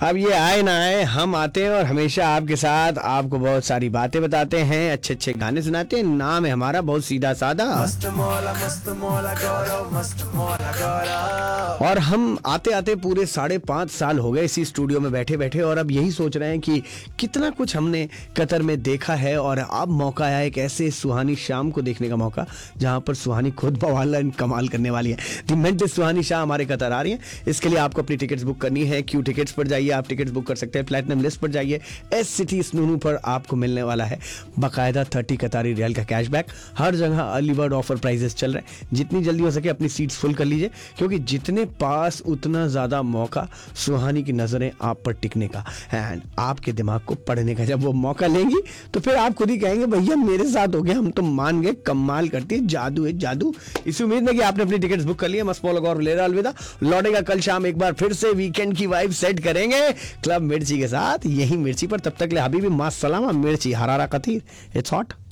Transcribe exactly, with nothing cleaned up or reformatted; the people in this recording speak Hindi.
अब ये आए ना आए, हम आते हैं और हमेशा आपके साथ आपको बहुत सारी बातें बताते हैं, अच्छे अच्छे गाने सुनाते हैं। नाम है हमारा बहुत सीधा साधा, मस्त मौला मस्त मौला गौरव, मस्त मौला गौरव। और हम आते आते पूरे साढ़े पाँच साल हो गए इसी स्टूडियो में बैठे बैठे, और अब यही सोच रहे हैं कि कितना कुछ हमने कतर में देखा है। और अब मौका आया एक ऐसे सुहानी शाम को देखने का मौका जहां पर सुहानी खुद बवाल कमाल करने वाली है। दी मेंटिस सुहानी शाह हमारे कतर आ रही है। इसके लिए आपको अपनी टिकट्स बुक करनी है। क्यू टिकट्स पर जाइए, आप टिकट्स बुक कर सकते हैं। प्लैटिनम लिस्ट पर जाइए, एस सिटी स्नूनू पर आपको मिलने वाला है बाकायदा थर्टी कतारी रियल का कैशबैक। हर जगह अर्ली बर्ड ऑफर प्राइजेस चल रहे हैं। जितनी जल्दी हो सके अपनी सीट्स फुल कर लीजिए, क्योंकि जितने पास उतना ज्यादा मौका सुहानी की नजरें आप पर टिकने का, एंड आपके दिमाग को पढ़ने का। जब वो मौका लेंगी तो फिर आप खुद ही कहेंगे भैया मेरे साथ हो गया, हम तो मान गए, कमाल करती है, जादू है जादू। इस उम्मीद में कि आपने अपनी टिकट्स बुक कर ली है। मस्त मौला गौरव ले रहा अलविदा, लौटेगा कल शाम एक बार फिर से। वीकेंड की वाइब सेट करेंगे क्लब मिर्ची के साथ, यही मिर्ची पर। तब तक ले हबीबी मां सलामा, मिर्ची हरारा कथीर, इट्स हॉट।